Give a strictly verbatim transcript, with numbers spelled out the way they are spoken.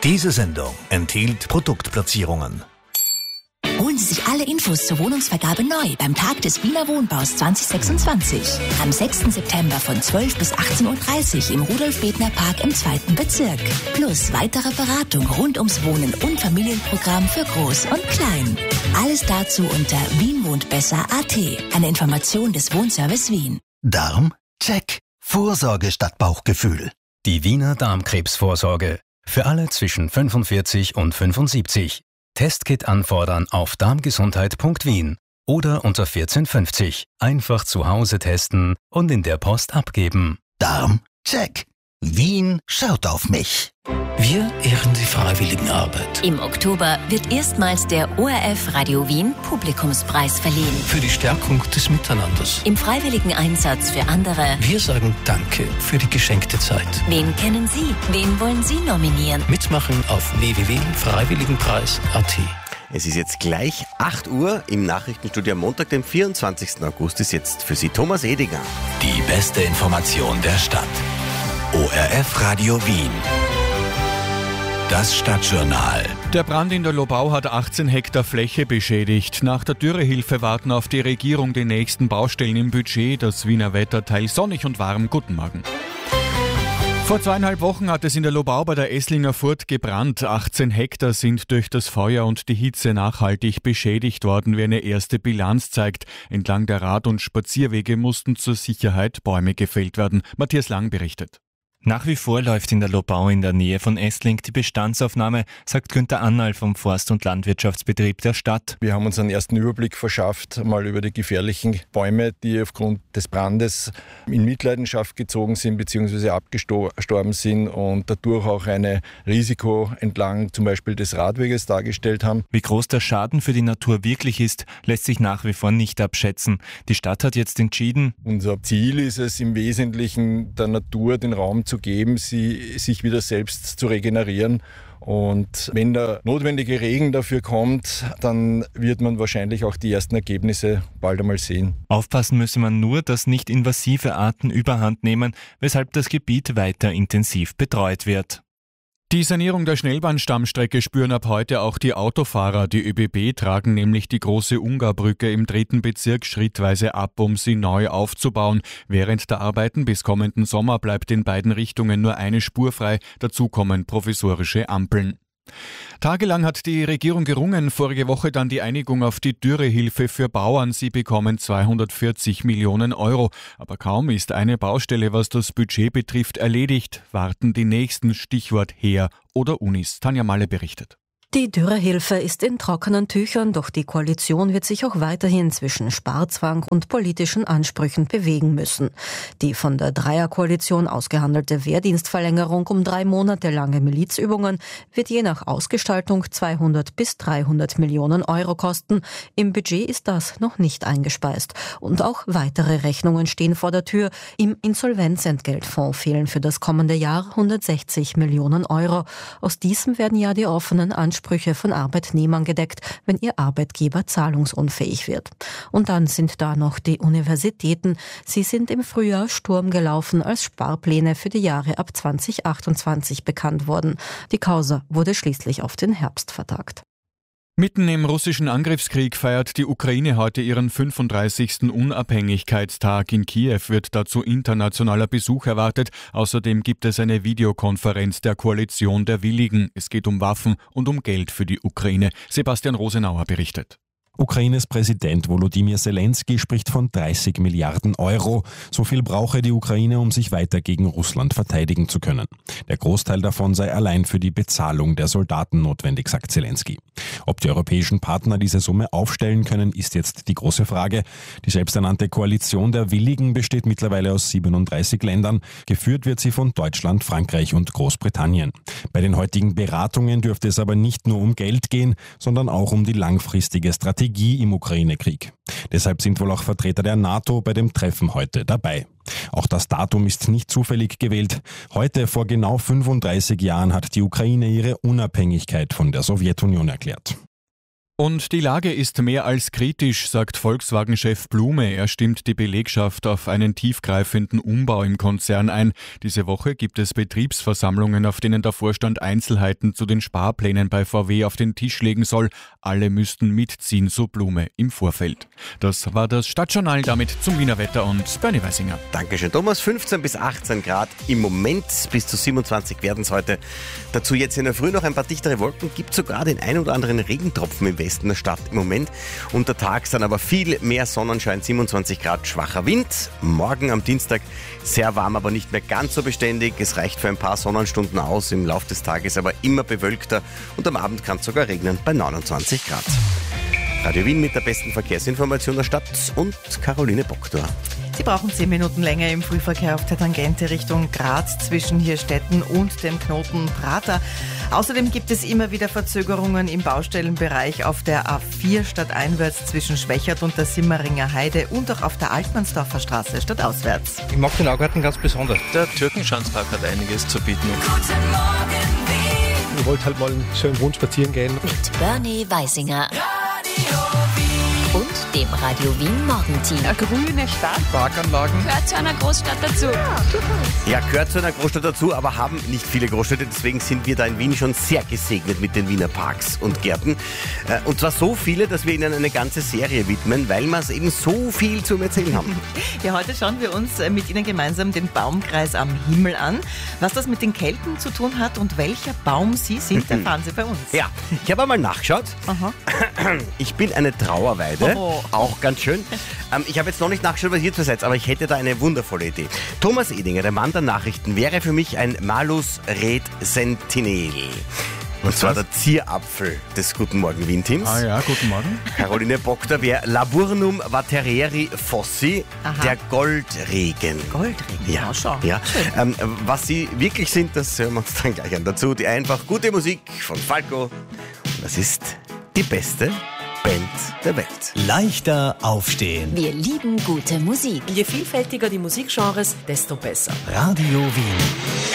Diese Sendung enthielt Produktplatzierungen. Holen Sie sich alle Infos zur Wohnungsvergabe neu beim Tag des Wiener Wohnbaus zwanzig sechsundzwanzig. Am sechsten September von zwölf bis achtzehn Uhr dreißig im Rudolf-Bethner-Park im zweiten Bezirk. Plus weitere Beratung rund ums Wohnen und Familienprogramm für Groß und Klein. Alles dazu unter wien wohnt besser punkt at. Eine Information des Wohnservice Wien. Darm? Check. Vorsorge statt Bauchgefühl. Die Wiener Darmkrebsvorsorge. Für alle zwischen fünfundvierzig und fünfundsiebzig. Testkit anfordern auf darmgesundheit punkt wien oder unter vierzehn fünfzig. Einfach zu Hause testen und in der Post abgeben. Darm? Check. Wien schaut auf mich. Wir ehren die Freiwilligenarbeit. Im Oktober wird erstmals der O R F Radio Wien Publikumspreis verliehen. Für die Stärkung des Miteinanders. Im freiwilligen Einsatz für andere. Wir sagen Danke für die geschenkte Zeit. Wen kennen Sie? Wen wollen Sie nominieren? Mitmachen auf w w w punkt freiwilligenpreis punkt at. Es ist jetzt gleich acht Uhr im Nachrichtenstudio am Montag, dem vierundzwanzigsten August, ist jetzt für Sie Thomas Edinger. Die beste Information der Stadt. O R F Radio Wien. Das Stadtjournal. Der Brand in der Lobau hat achtzehn Hektar Fläche beschädigt. Nach der Dürrehilfe warten auf die Regierung die nächsten Baustellen im Budget. Das Wiener Wetter teils sonnig und warm. Guten Morgen. Vor zweieinhalb Wochen hat es in der Lobau bei der Esslinger Furt gebrannt. achtzehn Hektar sind durch das Feuer und die Hitze nachhaltig beschädigt worden, wie eine erste Bilanz zeigt. Entlang der Rad- und Spazierwege mussten zur Sicherheit Bäume gefällt werden. Matthias Lang berichtet. Nach wie vor läuft in der Lobau in der Nähe von Essling die Bestandsaufnahme, sagt Günther Annal vom Forst- und Landwirtschaftsbetrieb der Stadt. Wir haben uns einen ersten Überblick verschafft, mal über die gefährlichen Bäume, die aufgrund des Brandes in Mitleidenschaft gezogen sind bzw. abgestorben sind und dadurch auch ein Risiko entlang zum Beispiel des Radweges dargestellt haben. Wie groß der Schaden für die Natur wirklich ist, lässt sich nach wie vor nicht abschätzen. Die Stadt hat jetzt entschieden, unser Ziel ist es im Wesentlichen, der Natur den Raum zu geben, sie sich wieder selbst zu regenerieren. Und wenn der notwendige Regen dafür kommt, dann wird man wahrscheinlich auch die ersten Ergebnisse bald einmal sehen. Aufpassen müsse man nur, dass nicht invasive Arten überhand nehmen, weshalb das Gebiet weiter intensiv betreut wird. Die Sanierung der Schnellbahnstammstrecke spüren ab heute auch die Autofahrer. Die ÖBB tragen nämlich die große Ungarbrücke im dritten Bezirk schrittweise ab, um sie neu aufzubauen. Während der Arbeiten bis kommenden Sommer bleibt in beiden Richtungen nur eine Spur frei. Dazu kommen provisorische Ampeln. Tagelang hat die Regierung gerungen, vorige Woche dann die Einigung auf die Dürrehilfe für Bauern. Sie bekommen zweihundertvierzig Millionen Euro. Aber kaum ist eine Baustelle, was das Budget betrifft, erledigt, warten die nächsten, Stichwort Heer oder Unis. Tanja Malle berichtet. Die Dürrehilfe ist in trockenen Tüchern, doch die Koalition wird sich auch weiterhin zwischen Sparzwang und politischen Ansprüchen bewegen müssen. Die von der Dreierkoalition ausgehandelte Wehrdienstverlängerung um drei Monate lange Milizübungen wird je nach Ausgestaltung zweihundert bis dreihundert Millionen Euro kosten. Im Budget ist das noch nicht eingespeist. Und auch weitere Rechnungen stehen vor der Tür. Im Insolvenzentgeltfonds fehlen für das kommende Jahr hundertsechzig Millionen Euro. Aus diesem werden ja die offenen Ansprüche Ansprüche von Arbeitnehmern gedeckt, wenn ihr Arbeitgeber zahlungsunfähig wird. Und dann sind da noch die Universitäten. Sie sind im Frühjahr Sturm gelaufen, als Sparpläne für die Jahre ab zwanzig achtundzwanzig bekannt wurden. Die Causa wurde schließlich auf den Herbst vertagt. Mitten im russischen Angriffskrieg feiert die Ukraine heute ihren fünfunddreißigsten Unabhängigkeitstag. In Kiew wird dazu internationaler Besuch erwartet. Außerdem gibt es eine Videokonferenz der Koalition der Willigen. Es geht um Waffen und um Geld für die Ukraine. Sebastian Rosenauer berichtet. Ukraines Präsident Volodymyr Zelensky spricht von dreißig Milliarden Euro. So viel brauche die Ukraine, um sich weiter gegen Russland verteidigen zu können. Der Großteil davon sei allein für die Bezahlung der Soldaten notwendig, sagt Zelensky. Ob die europäischen Partner diese Summe aufstellen können, ist jetzt die große Frage. Die selbsternannte Koalition der Willigen besteht mittlerweile aus siebenunddreißig Ländern. Geführt wird sie von Deutschland, Frankreich und Großbritannien. Bei den heutigen Beratungen dürfte es aber nicht nur um Geld gehen, sondern auch um die langfristige Strategie im Ukraine-Krieg. Deshalb sind wohl auch Vertreter der NATO bei dem Treffen heute dabei. Auch das Datum ist nicht zufällig gewählt. Heute vor genau fünfunddreißig Jahren hat die Ukraine ihre Unabhängigkeit von der Sowjetunion erklärt. Und die Lage ist mehr als kritisch, sagt Volkswagen-Chef Blume. Er stimmt die Belegschaft auf einen tiefgreifenden Umbau im Konzern ein. Diese Woche gibt es Betriebsversammlungen, auf denen der Vorstand Einzelheiten zu den Sparplänen bei V W auf den Tisch legen soll. Alle müssten mitziehen, so Blume im Vorfeld. Das war das Stadtjournal, damit zum Wiener Wetter und Bernie Weisinger. Dankeschön, Thomas. fünfzehn bis achtzehn Grad im Moment, bis zu siebenundzwanzig werden es heute. Dazu jetzt in der Früh noch ein paar dichtere Wolken, gibt sogar den ein oder anderen Regentropfen im Westen der Stadt im Moment. Untertags dann aber viel mehr Sonnenschein, siebenundzwanzig Grad, schwacher Wind. Morgen am Dienstag sehr warm, aber nicht mehr ganz so beständig. Es reicht für ein paar Sonnenstunden aus, im Laufe des Tages aber immer bewölkter und am Abend kann es sogar regnen bei neunundzwanzig Grad. Radio Wien mit der besten Verkehrsinformation der Stadt und Caroline Boktor. Sie brauchen zehn Minuten länger im Frühverkehr auf der Tangente Richtung Graz zwischen Hirstetten und dem Knoten Prater. Außerdem gibt es immer wieder Verzögerungen im Baustellenbereich auf der A vier stadteinwärts zwischen Schwächert und der Simmeringer Heide und auch auf der Altmannsdorfer Straße stadtauswärts. Ich mag den Augarten ganz besonders. Der Türkenschanzpark hat einiges zu bieten. Guten Morgen, Wien. Ich wollte halt mal einen schönen Rund spazieren gehen. Mit Bernie Weisinger. Radio Wien. Und dem Radio Wien Morgenteam. Eine grüne Stadt. Parkanlagen. Gehört zu einer Großstadt dazu. Ja, gehört zu einer Großstadt dazu, aber haben nicht viele Großstädte. Deswegen sind wir da in Wien schon sehr gesegnet mit den Wiener Parks und Gärten. Und zwar so viele, dass wir ihnen eine ganze Serie widmen, weil wir es eben so viel zu erzählen haben. Ja, heute schauen wir uns mit Ihnen gemeinsam den Baumkreis am Himmel an. Was das mit den Kelten zu tun hat und welcher Baum Sie sind, erfahren Sie bei uns. Ja, ich habe einmal nachgeschaut. Aha. Ich bin eine Trauerweide. Oh. Auch ganz schön. Ähm, ich habe jetzt noch nicht nachgeschaut, was ihr zu seid, aber ich hätte da eine wundervolle Idee. Thomas Edinger, der Mann der Nachrichten, wäre für mich ein Malus Red Sentinel. Und Was zwar das? der Zierapfel des Guten Morgen Wien-Teams. Ah ja, guten Morgen. Caroline Boktor wäre Laburnum Vaterieri Fossi, Aha. der Goldregen. Goldregen, Ja, oh, schau. ja. Ähm, was sie wirklich sind, das hören wir uns dann gleich an. Dazu die einfach gute Musik von Falco. Und das ist die beste Band der Welt. Leichter aufstehen. Wir lieben gute Musik. Je vielfältiger die Musikgenres, desto besser. Radio Wien.